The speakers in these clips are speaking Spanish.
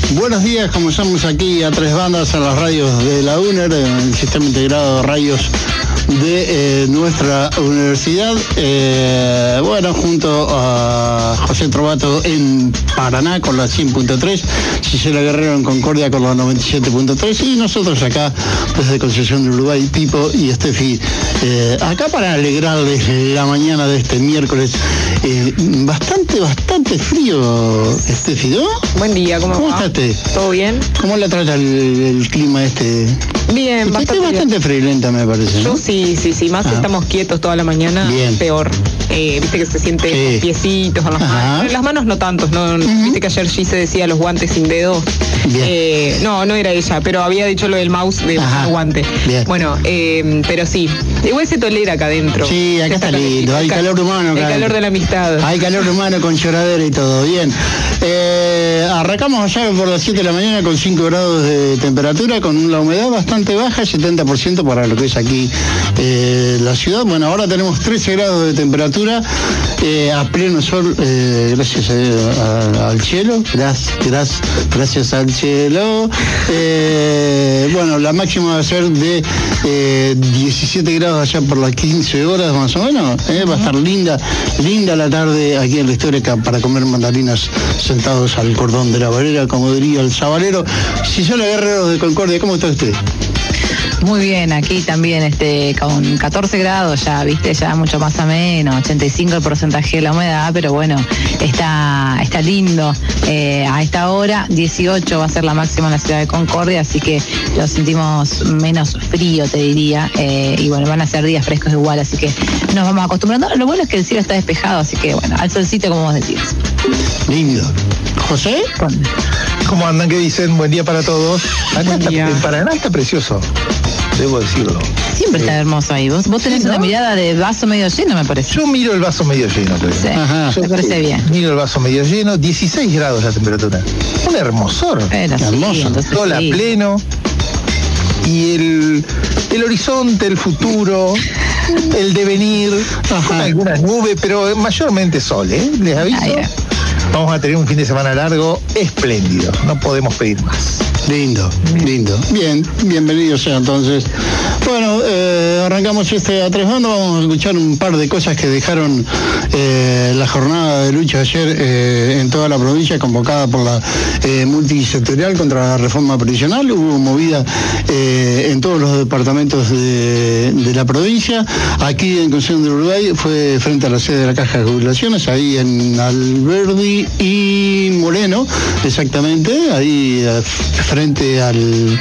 Buenos días, comenzamos aquí a tres bandas a las radios de la UNER, el sistema integrado de radios de nuestra universidad, junto a José Trovato en Paraná con la 100.3, Gisela Guerrero en Concordia con la 97.3 y nosotros acá desde Concepción del Uruguay, Pipo y Estefi, acá para alegrarles la mañana de este miércoles, bastante frío, Estefi, ¿no? Buen día, ¿cómo estás? ¿Todo bien? ¿Cómo la trata el clima este? Bien, bastante friolenta, me parece, ¿no? Yo sí, más estamos quietos toda la mañana, bien. Peor. Viste que se siente los piecitos con las manos. En las manos no tantos, ¿no? Viste que ayer Gise decía los guantes sin dedo. No era ella, pero había dicho lo del mouse de guante. Bien. Bueno, pero sí, igual se tolera acá adentro. Sí, acá está lindo, hay calor humano. El calor de la amistad. Hay calor humano con lloradera y todo, bien. Arrancamos allá por las 7 de la mañana con 5 grados de temperatura, con la humedad bastante baja, 70% para lo que es aquí la ciudad. Bueno, ahora tenemos 13 grados de temperatura, a pleno sol, gracias al cielo, gracias al cielo. La máxima va a ser de 17 grados allá por las 15 horas más o menos. Va a estar linda la tarde aquí en la Histórica para comer mandarinas sentados al cordón de la varera, como diría el sabalero. Gisela Guerrero de Concordia, ¿cómo está usted? Muy bien, aquí también con 14 grados ya, viste, ya mucho más ameno, 85 el porcentaje de la humedad, pero bueno, está lindo. A esta hora, 18 va a ser la máxima en la ciudad de Concordia, así que lo sentimos menos frío, te diría, y bueno, van a ser días frescos igual, así que nos vamos acostumbrando. Lo bueno es que el cielo está despejado, así que bueno, al solcito como vos decís. Lindo. ¿José? ¿Cómo andan? ¿Qué dicen? Buen día para todos. En Paraná está precioso, debo decirlo. Siempre está hermoso ahí. Vos tenés una mirada de vaso medio lleno, me parece. Yo miro el vaso medio lleno, creo. Sí, me parece bien. Miro el vaso medio lleno, 16 grados la temperatura. Un hermosor. Hermoso. Sol a pleno. Y el horizonte, el futuro, el devenir, con algunas nubes, pero mayormente sol, les aviso. Vamos a tener un fin de semana largo espléndido, no podemos pedir más. Lindo. Bien, bienvenido sea entonces. Bueno, arrancamos a tres bandas, vamos a escuchar un par de cosas que dejaron la jornada de lucha ayer en toda la provincia, convocada por la multisectorial contra la reforma previsional. Hubo movida en todos los departamentos de la provincia. Aquí en Concepción del Uruguay fue frente a la sede de la Caja de Jubilaciones, ahí en Alberdi y Moreno, exactamente, ahí frente al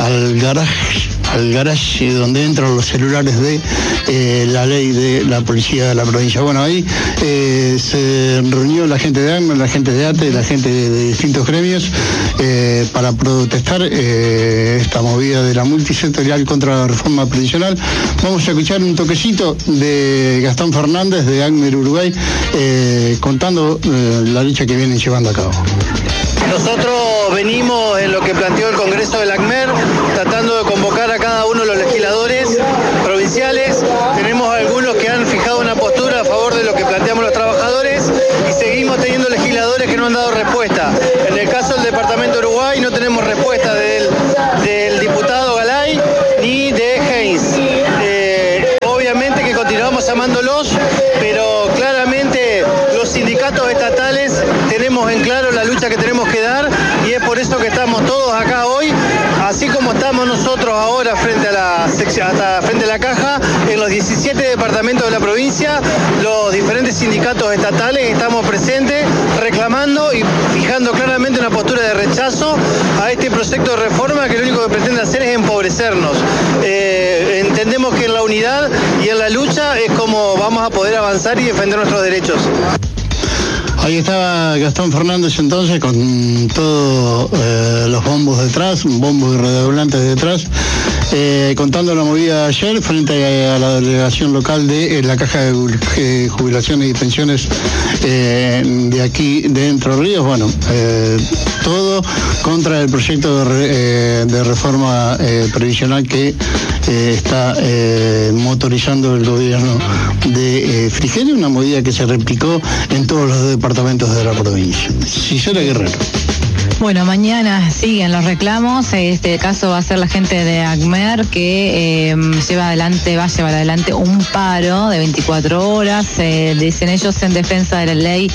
garage donde entran los celulares de la ley de la policía de la provincia. Bueno, ahí se reunió la gente de AME, la gente de ATE, la gente de distintos gremios para protestar esta movida de la multisectorial contra la reforma previsional. Vamos a escuchar un toquecito de Gastón Fernández de ACMER Uruguay contando la lucha que vienen llevando a cabo. Nosotros venimos en lo que planteó el Congreso del ACMER, tratando de convocar a cada uno de los legisladores provinciales. Tenemos algunos que han fijado una postura a favor de lo que planteamos los trabajadores y seguimos teniendo legisladores que no han dado respuesta. En el caso del Departamento de Uruguay no tenemos respuesta del diputado Galay ni de Heinz. Obviamente que continuamos amándolos, pero claramente los sindicatos estatales tenemos en claro la lucha que tenemos que dar y es por eso que estamos todos acá hoy, así como estamos nosotros ahora frente a la caja, en los 17 departamentos de la provincia, los diferentes sindicatos estatales estamos presentes reclamando y fijando claramente una postura de rechazo a este proyecto de reforma que lo único que pretende hacer es empobrecernos. Entendemos que en la unidad y en la lucha es como vamos a poder avanzar y defender nuestros derechos. Ahí estaba Gastón Fernández entonces con todos los bombos detrás, bombos y redoblantes detrás, contando la movida de ayer frente a la delegación local de la Caja de Jubilaciones y Pensiones de aquí de Entre Ríos. Bueno, todo contra el proyecto de reforma previsional que está motorizando el gobierno de Frigerio, una movida que se replicó en todos los departamentos de la provincia. Gisela Guerrero. Bueno, mañana siguen los reclamos. Este caso va a ser la gente de ACMER que va a llevar adelante un paro de 24 horas. Dicen ellos en defensa de la ley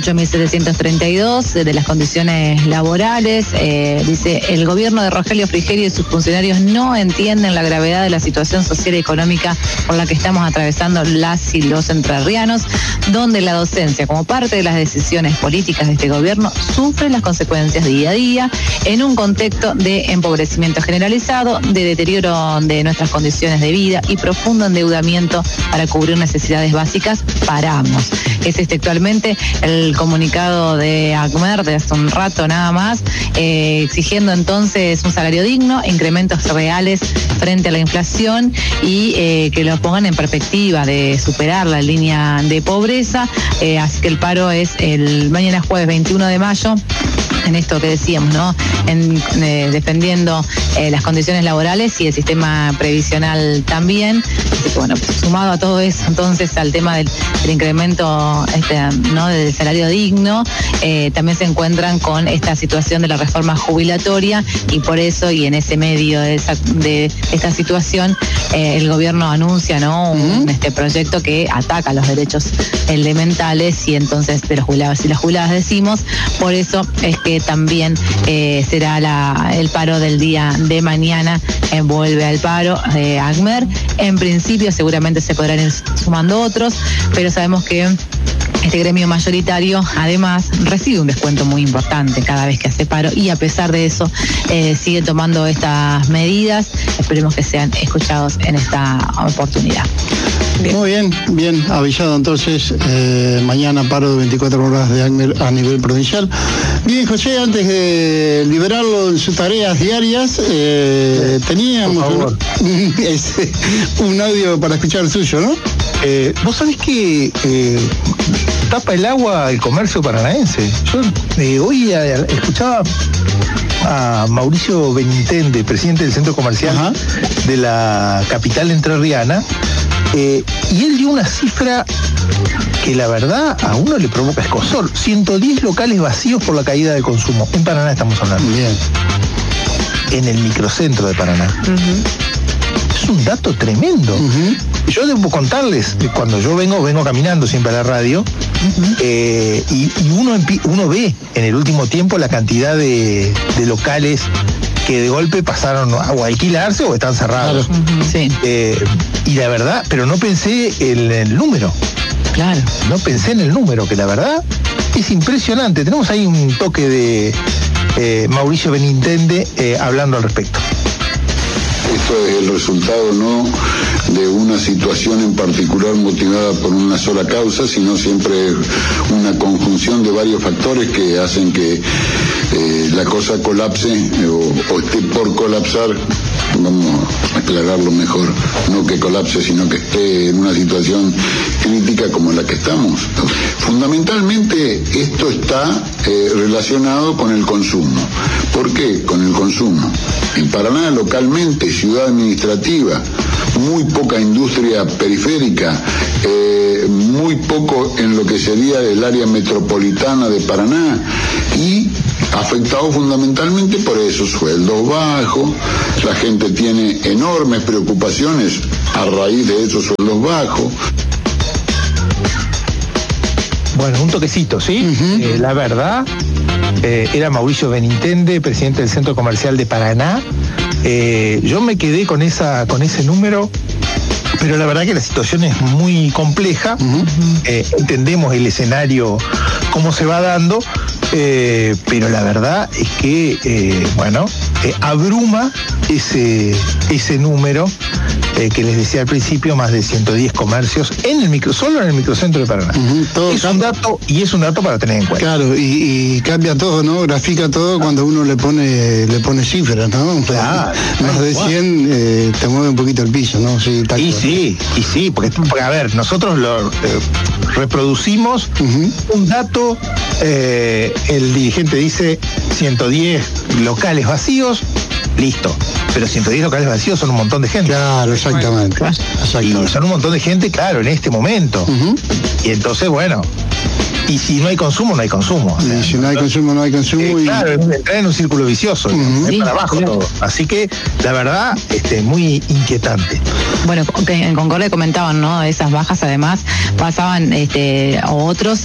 8.732, de las condiciones laborales. Dice, el gobierno de Rogelio Frigerio y sus funcionarios no entienden la gravedad de la situación social y económica por la que estamos atravesando las y los entrerrianos, donde la docencia, como parte de las decisiones políticas de este gobierno, sufre las consecuencias día a día, en un contexto de empobrecimiento generalizado, de deterioro de nuestras condiciones de vida y profundo endeudamiento para cubrir necesidades básicas para ambos. Es textualmente el comunicado de ACMER de hace un rato nada más, exigiendo entonces un salario digno, incrementos reales frente a la inflación y que lo pongan en perspectiva de superar la línea de pobreza. Así que el paro es el mañana jueves 21 de mayo. En esto que decíamos, ¿no? Defendiendo las condiciones laborales y el sistema previsional también. Así que bueno, sumado a todo eso, entonces al tema del incremento ¿no? del salario digno, también se encuentran con esta situación de la reforma jubilatoria y por eso y en ese medio de esta situación el gobierno anuncia, ¿no? un proyecto que ataca los derechos elementales y entonces de los jubilados y las jubiladas decimos, por eso es que también será el paro del día de mañana, vuelve al paro de ACMER. En principio seguramente se podrán ir sumando otros, pero sabemos que este gremio mayoritario además recibe un descuento muy importante cada vez que hace paro y a pesar de eso sigue tomando estas medidas. Esperemos que sean escuchados en esta oportunidad. Bien. Muy bien avisado entonces, mañana paro de 24 horas de ACMER a nivel provincial. Bien, José, antes de liberarlo en sus tareas diarias, teníamos un audio para escuchar el suyo, ¿no? Vos sabés que tapa el agua el comercio paranaense. Yo hoy escuchaba a Mauricio Benintende, presidente del centro comercial de la capital entrerriana, y él dio una cifra que la verdad a uno le provoca escozor. 110 locales vacíos por la caída del consumo. En Paraná estamos hablando. Bien. En el microcentro de Paraná. Es un dato tremendo. Yo debo contarles, cuando yo vengo caminando siempre a la radio, y uno ve en el último tiempo la cantidad de locales que de golpe pasaron a alquilarse o están cerrados. Claro. Sí. Y la verdad, pero no pensé en el número. Claro. No pensé en el número, que la verdad es impresionante. Tenemos ahí un toque de Mauricio Benintende hablando al respecto. Esto es el resultado no de una situación en particular motivada por una sola causa, sino siempre una conjunción de varios factores que hacen que la cosa colapse o esté por colapsar. Vamos a aclararlo mejor, no que colapse, sino que esté en una situación crítica como la que estamos. Fundamentalmente esto está relacionado con el consumo. ¿Por qué con el consumo? En Paraná, localmente, ciudad administrativa, muy poca industria periférica, muy poco en lo que sería el área metropolitana de Paraná y afectado fundamentalmente por esos sueldos bajos. La gente tiene enormes preocupaciones a raíz de esos sueldos bajos. Bueno, un toquecito, ¿sí? La verdad, era Mauricio Benintende, presidente del Centro Comercial de Paraná. Yo me quedé con ese número, pero la verdad que la situación es muy compleja. Entendemos el escenario, cómo se va dando, pero la verdad es que, abruma ese número que les decía al principio, más de 110 comercios solo en el microcentro de Paraná. Es un dato para tener en cuenta. Claro, y cambia todo, ¿no? Grafica todo cuando uno le pone cifras, ¿no? Claro. Más de 100 te mueve un poquito el piso, ¿no? Sí, sí, porque a ver, nosotros lo reproducimos un dato, el dirigente dice 110 locales vacíos, listo. Pero 110 locales vacíos son un montón de gente. Claro, exactamente. Y son un montón de gente, claro, en este momento. Y entonces, bueno, Y si no hay consumo, no hay consumo. O sea, y si no hay consumo, no hay consumo. Claro, entra en un círculo vicioso, para abajo todo. Así que, la verdad, muy inquietante. Bueno, en Concordia comentaban, ¿no? Esas bajas además pasaban otros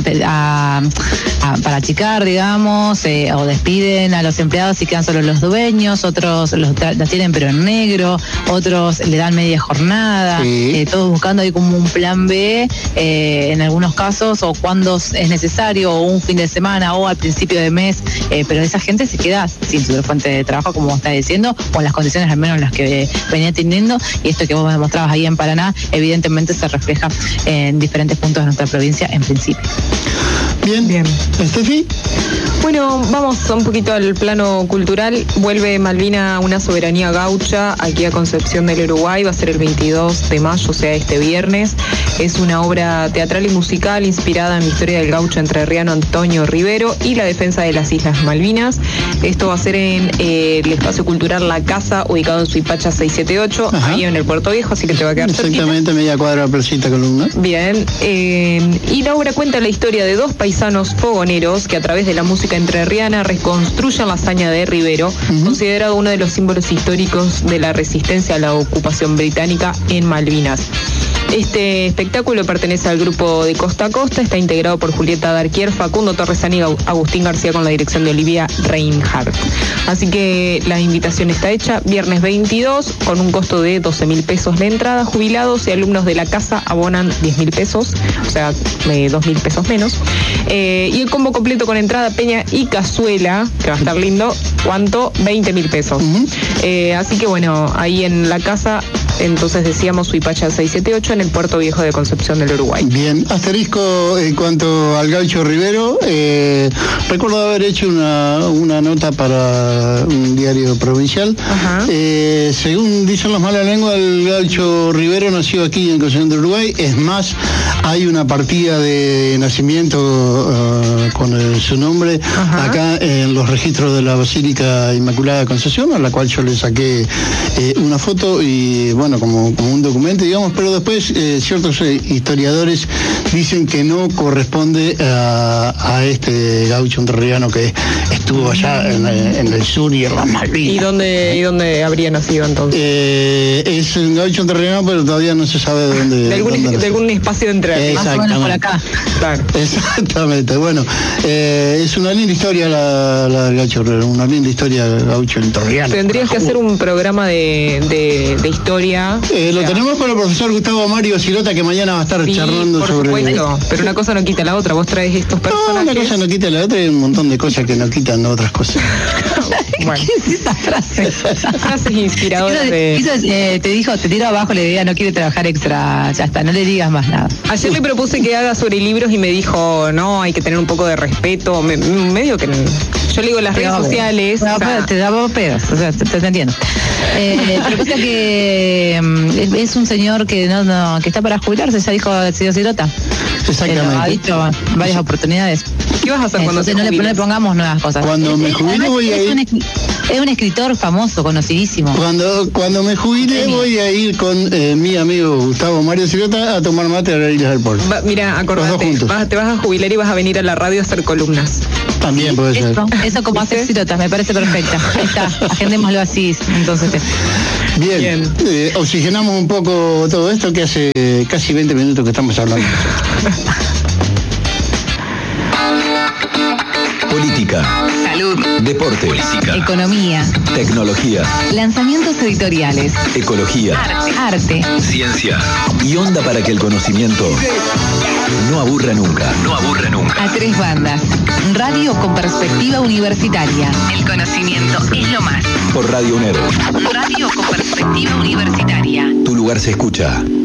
para achicar, digamos, o despiden a los empleados y quedan solo los dueños, otros las tienen pero en negro, otros le dan media jornada, todos buscando ahí como un plan B en algunos casos, o cuando es necesario, o un fin de semana, o al principio de mes, pero esa gente se queda sin su fuente de trabajo, como está diciendo, o en las condiciones al menos las que venía teniendo, y esto que vos me mostrabas ahí en Paraná, evidentemente se refleja en diferentes puntos de nuestra provincia en principio. Bien. Estefi. Bueno, vamos un poquito al plano cultural. Vuelve Malvina una soberanía gaucha aquí a Concepción del Uruguay. Va a ser el 22 de mayo, o sea, este viernes. Es una obra teatral y musical inspirada en la historia del gaucho entrerriano Antonio Rivero y la defensa de las Islas Malvinas. Esto va a ser en el espacio cultural La Casa, ubicado en Suipacha 678, ahí en el Puerto Viejo, así que te va a quedar exactamente cerquita. Media cuadra, Placita Columna. Bien. Y la obra cuenta la historia de dos paisanos fogoneros que a través de la música entrerriana reconstruyen la hazaña de Rivero, considerado uno de los símbolos históricos de la resistencia a la ocupación británica en Malvinas. Este espectáculo pertenece al grupo de Costa a Costa, está integrado por Julieta Darquier, Facundo Torresani y Agustín García, con la dirección de Olivia Reinhardt. Así que la invitación está hecha, viernes 22, con un costo de 12.000 pesos la entrada. Jubilados y alumnos de la casa abonan 10.000 pesos, o sea, 2.000 pesos menos. Y el combo completo con entrada, peña y cazuela, que va a estar lindo, ¿cuánto? 20.000 pesos. Así que bueno, ahí en la casa, entonces decíamos Suipacha 678, en el Puerto Viejo de Concepción del Uruguay. Bien, asterisco en cuanto al gaucho Rivero. Recuerdo haber hecho una nota para un diario provincial. Según dicen las malas lenguas, el gaucho Rivero nació aquí en Concepción del Uruguay. Es más, hay una partida de nacimiento con su nombre acá en los registros de la Basílica Inmaculada de Concepción, a la cual yo le saqué una foto y bueno, como un documento, digamos, pero después ciertos historiadores dicen que no corresponde a este gaucho entrerriano que estuvo allá en el sur y en las Malvinas. ¿Y dónde habría nacido entonces? Es un gaucho entrerriano, pero todavía no se sabe de dónde. De algún espacio de Entre Ríos. Exactamente. Por acá. Claro. Exactamente. Bueno, es una linda historia la del gaucho entrerriano, una linda historia del gaucho entrerriano. Tendrías que hacer un programa de historia. Lo tenemos con el profesor Gustavo Mario Silota, que mañana va a estar charlando por sobre... supuesto, pero una cosa no quita la otra. Vos traes estos personajes. No, una cosa no quita la otra, y un montón de cosas que no quitan otras cosas. Bueno. ¿Qué es esa frase? Frases inspiradoras de... te tiro abajo la idea, no quiere trabajar extra, ya está, no le digas más nada. Ayer le propuse que haga sobre libros y me dijo, no, hay que tener un poco de respeto. Medio que... Yo le digo en las redes sociales... No, te daba pedos, o sea, te entiendo. Lo que pasa que es un señor que que está para jubilarse, ya dijo el señor Silota. Exactamente. Ha dicho varias oportunidades. ¿Qué vas a hacer cuando te no le pongamos nuevas cosas? Cuando me jubile voy a ir... Es un escritor famoso, conocidísimo. Cuando me jubile voy a ir con mi amigo Gustavo Mario Silota a tomar mate a la Isla del Puerto. Mira, acordate, te vas a jubilar y vas a venir a la radio a hacer columnas. También puede ser. Eso como hacer Silota, me parece perfecta. Ahí está, agendémoslo así, entonces. Bien. Oxigenamos un poco todo esto, que hace casi 20 minutos que estamos hablando. Política. Salud. Deporte. Política. Economía. Tecnología. Lanzamientos editoriales. Ecología. Arte. Ciencia. Y onda para que el conocimiento no aburra nunca. No aburre nunca. A tres bandas. Radio con perspectiva universitaria. El conocimiento es lo más. Por Radio UNER. Radio con perspectiva universitaria. Tu lugar se escucha.